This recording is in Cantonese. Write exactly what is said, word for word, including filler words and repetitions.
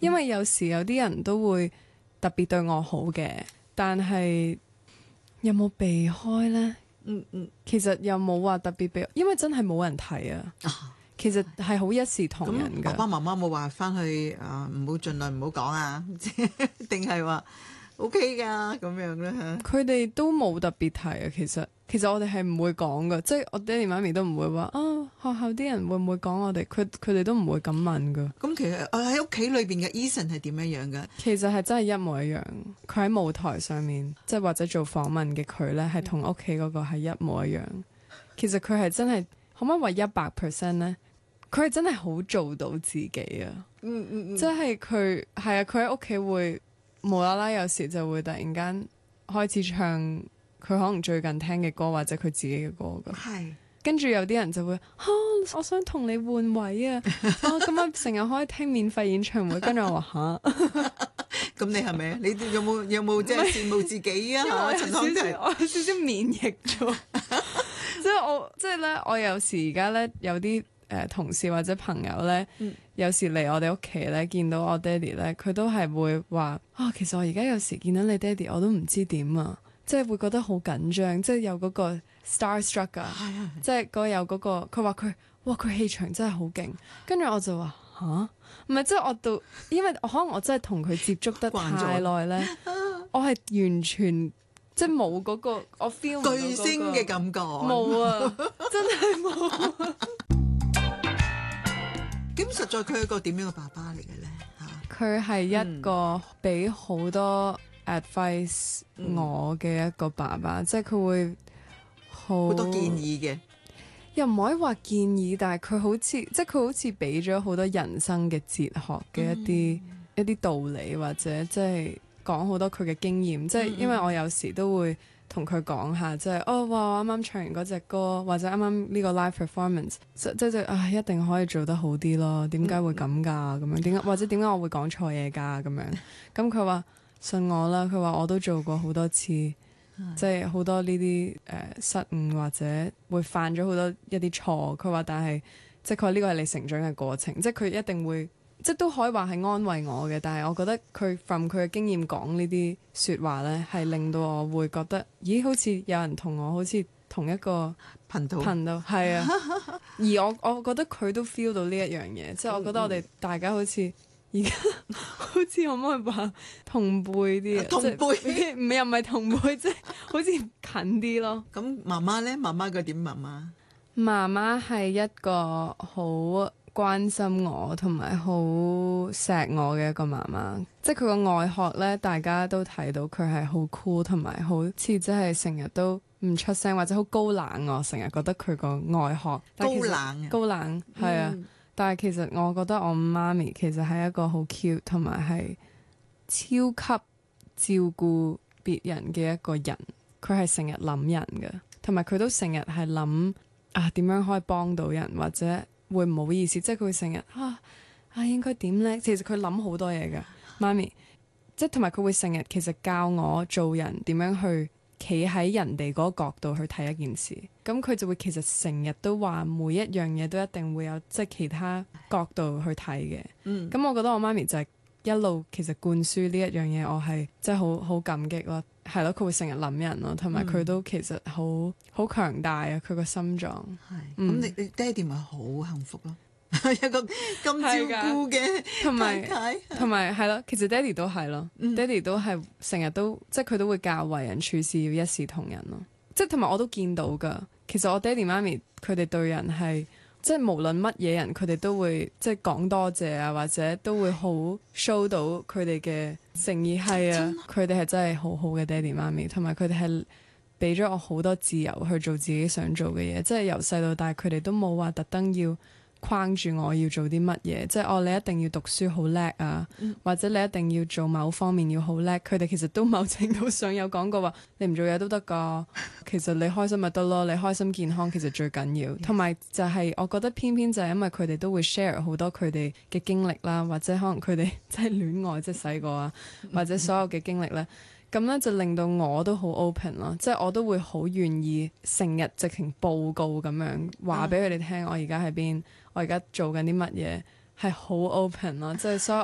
因為有時有啲人都會特別對我好嘅，但係有冇避開呢？ 嗯嗯， 其實又冇話特別避，因為真係冇人睇啊。 啊其實係好一視同仁咁爸爸㗎。 媽媽冇話翻去啊，唔好盡量唔好講啊，定係話 O K 㗎咁樣咧嚇？ 佢哋都冇特別提啊。其實其實我哋係唔會講㗎，即係我爹哋媽咪都唔會話啊學校啲人會唔會講我哋，佢佢哋都唔會咁問㗎。 咁其實我喺屋企裏邊嘅 Eason 係點樣樣嘅？ 其實係真係一模一樣。佢喺舞台上面，即係或者做訪問嘅佢呢，係同屋企嗰個係一模一樣。其實佢係真係可唔可以話一百 percent 呢？佢係真係好做到自己啊！ 嗯嗯嗯， 即係佢係啊，佢喺屋企會無啦啦，有時就會突然間開始唱佢可能最近聽嘅歌或者佢自己嘅歌噶。 係。 跟住有啲人就會啊，我想同你換位啊！啊，咁啊成日可以聽免費演唱會，跟住我話吓。 咁你係咪啊？你有冇有冇即係羨慕自己啊？ 因為我有少陳康少，我有少少免疫咗。即係我，即係咧，我有時而家咧有啲誒、呃、同事或者朋友咧， 嗯、 有時嚟我哋屋企咧，見到我爹哋咧，佢都係會話啊，其實我而家有時見到你爹哋，我都唔知點啊，即係會覺得好緊張，即係有嗰個 starstruck 啊，即係嗰有嗰個，佢話佢哇佢氣場真係好勁，跟住我就話吓，唔係即係我到，因為可能我真係同佢接觸得太耐咧，我係完全。即係冇嗰個，我 feel 唔到嗰個巨星嘅感覺。 冇啊，真係冇啊。 咁實在佢係一個點樣嘅爸爸嚟嘅咧？嚇， 佢係一個俾好多 advice 我嘅一個爸爸，嗯、即係佢會好好多建議嘅， 又唔可以話建議，但係佢好似即係佢好似俾咗好多人生嘅哲學嘅一啲、嗯、一啲道理，或者即係。講好多佢嘅經驗，即係因為我有時都會同佢講下，即係哦，哇！我啱啱唱完嗰隻歌，或者啱啱呢個 live performance，即即係啊，一定可以做得好啲咯。點解會咁㗎？咁樣點解？或者點解我會講錯嘢㗎？咁樣咁佢話信我啦。佢話我都做過好多次，即係好多呢啲誒失誤，或者會犯咗好多一啲錯。佢話但係即係佢話呢個係你成長嘅過程，即係佢一定會。即都可以話係安慰我嘅，但係我覺得佢 from 佢嘅經驗講呢啲説話呢，係令到我會覺得，咦，好似有人同我好似同一個頻道頻道，係啊。而我我覺得佢都 feel 到呢一樣嘢，即係我覺得我哋大家好似而家好似可唔可以話同輩啲啊？ 同輩唔係又唔係同輩，即係好似近啲咯。 咁媽媽呢？媽媽個點？媽媽媽媽係一個好關心我同埋好錫我嘅一個媽媽，即係佢個外殼咧，大家都睇到佢係好 cool 同埋好似即係成日都唔出聲或者好高冷。我成日覺得佢個外殼高冷， 高冷係啊。嗯、但係其實我覺得我媽咪其實係一個好 cute 同埋係超級照顧別人嘅一個人。佢係成日諗人嘅，同埋佢都成日係諗啊點樣可以幫到人或者。會唔好意思，即係佢會成日啊啊應該點呢？其實佢諗好多嘢㗎，媽咪，即係同埋佢會成日其實教我做人點樣去企喺人哋嗰個角度去睇一件事。咁佢就會其實成日都話每一樣嘢都一定會有即係其他角度去睇嘅。嗯，咁我覺得我媽咪就係一路其實灌輸呢一樣嘢，我係即係好好感激咯。係咯，佢會成日諗人咯，同埋佢都其實好好強大啊！佢個心臟係咁，你你爹哋咪好幸福咯，有個咁照顧嘅太太， 同埋係咯，其實爹哋都係咯，爹哋都係成日都即係佢都會教為人處事要一視同仁咯，即係同埋我都見到㗎。其實我爹哋媽咪佢哋對人係。即係無論乜嘢人，佢哋都會即係講多謝啊，或者都會好 show 到佢哋嘅誠意係啊。佢哋係真係好好嘅爹哋媽咪，同埋佢哋係俾咗我好多自由去做自己想做嘅嘢。即係由細到大，佢哋都冇話特登要框住我要做啲乜嘢，即係哦你一定要讀書好叻啊，嗯、或者你一定要做某方面要好叻。佢哋其實都某程度上有講過話，你唔做嘢都得㗎。其實你開心咪得咯，你開心健康其實最緊要。同埋 Yes. 就係我覺得偏偏就係因為佢哋都會 share 好多佢哋嘅經歷啦，或者可能佢哋即係戀愛即係細個啊，或者所有嘅經歷咧。咁咧就令到我都好 open 咯，即係我都會好願意成日直情報告咁樣話俾佢哋聽，我而家喺邊，我而家做緊啲乜嘢，係好 open 咯，即係所以